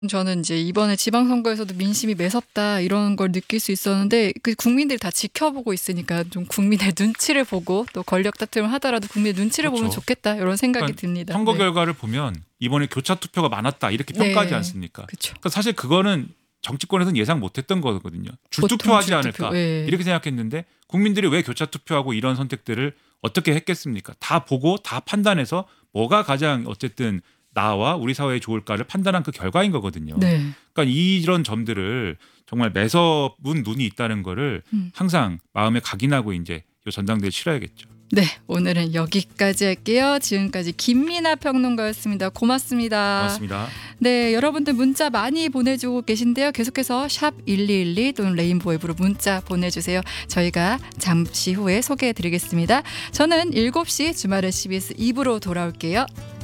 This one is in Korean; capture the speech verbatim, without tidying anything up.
저는 이제 이번에 지방선거에서도 민심이 매섭다 이런 걸 느낄 수 있었는데 그 국민들이 다 지켜보고 있으니까 좀 국민의 눈치를 보고 또 권력 다툼을 하더라도 국민의 눈치를 그렇죠. 보면 좋겠다 이런 생각이 그러니까 듭니다. 선거 네. 결과를 보면 이번에 교차 투표가 많았다 이렇게 평가하지 네. 않습니까? 그렇죠. 그러니까 사실 그거는 정치권에서는 예상 못했던 거거든요. 보통 줄투표하지 줄투표, 않을까 예. 이렇게 생각했는데 국민들이 왜 교차 투표하고 이런 선택들을 어떻게 했겠습니까? 다 보고 다 판단해서 뭐가 가장 어쨌든 나와 우리 사회에 좋을까를 판단한 그 결과인 거거든요. 네. 그러니까 이런 점들을 정말 매섭은 눈이 있다는 거를 음. 항상 마음에 각인하고 이제 이 전당대회 치러야겠죠. 네, 오늘은 여기까지 할게요. 지금까지 김민아 평론가였습니다. 고맙습니다. 고맙습니다. 네, 여러분들 문자 많이 보내주고 계신데요. 계속해서 샵 일이일이 또는 레인보우 앱으로 문자 보내주세요. 저희가 잠시 후에 소개해드리겠습니다. 저는 일곱 시 주말의 씨비에스 이 부로 돌아올게요.